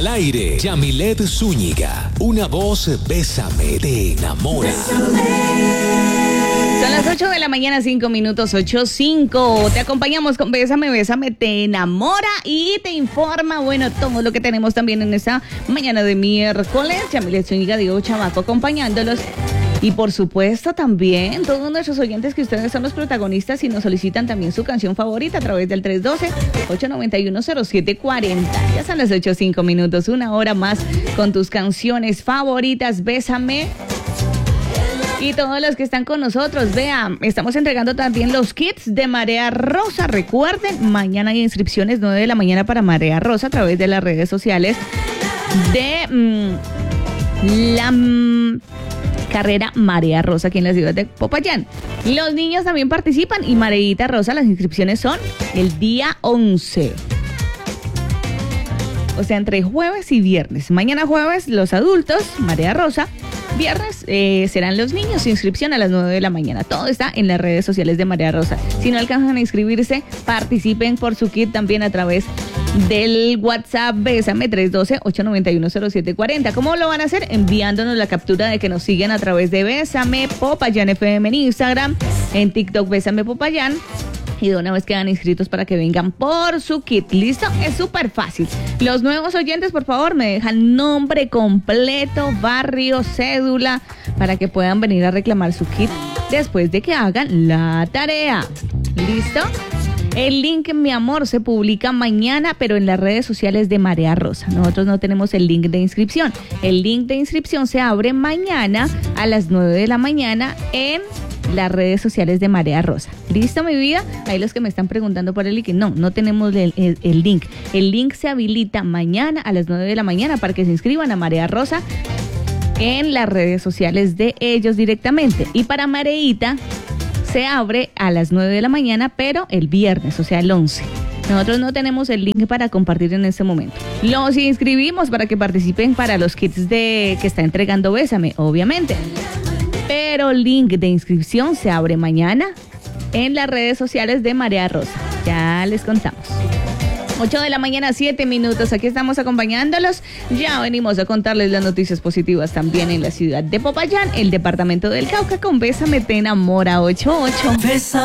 Al aire, Yamilet Zúñiga. Una voz, bésame, te enamora. Son las 8 de la mañana, 5 minutos, 8:05. Te acompañamos con Bésame, Bésame, te enamora y te informa, bueno, todo lo que tenemos también en esta mañana de miércoles. Yamilet Zúñiga, Diego Chamaco acompañándolos. Y por supuesto también todos nuestros oyentes que ustedes son los protagonistas y nos solicitan también su canción favorita a través del 312-891-0740. Ya son las 8:05 minutos, una hora más con tus canciones favoritas. Bésame. Y todos los que están con nosotros, vean, estamos entregando también los kits de Marea Rosa. Recuerden, mañana hay inscripciones 9 de la mañana para Marea Rosa a través de las redes sociales de la carrera Marea Rosa aquí en la ciudad de Popayán. Los niños también participan y Mareita Rosa, las inscripciones son el día 11. O sea, entre jueves y viernes. Mañana jueves los adultos, Marea Rosa. Viernes serán los niños, inscripción a las 9 de la mañana. Todo está en las redes sociales de Marea Rosa. Si no alcanzan a inscribirse, participen por su kit también a través del WhatsApp Bésame 312-891-0740. ¿Cómo lo van a hacer? Enviándonos la captura de que nos siguen a través de Bésame Popayán FM en Instagram, en TikTok Bésame Popayán. Y de una vez quedan inscritos para que vengan por su kit. ¿Listo? Es súper fácil. Los nuevos oyentes, por favor, me dejan nombre completo, barrio, cédula, para que puedan venir a reclamar su kit después de que hagan la tarea. ¿Listo? El link, mi amor, se publica mañana, pero en las redes sociales de Marea Rosa. Nosotros no tenemos el link de inscripción. El link de inscripción se abre mañana a las 9 de la mañana en las redes sociales de Marea Rosa. ¿Listo, mi vida? Ahí los que me están preguntando por el link. No tenemos el link. El link se habilita mañana a las 9 de la mañana para que se inscriban a Marea Rosa en las redes sociales de ellos directamente. Y para Mareita se abre a las 9 de la mañana, pero el viernes, o sea, el 11. Nosotros no tenemos el link para compartir en este momento. Los inscribimos para que participen para los kits que está entregando Bésame, obviamente. Pero el link de inscripción se abre mañana en las redes sociales de Marea Rosa. Ya les contamos. 8 de la mañana, 7 minutos. Aquí estamos acompañándolos. Ya venimos a contarles las noticias positivas también en la ciudad de Popayán, el departamento del Cauca, con Bésame te enamora 88.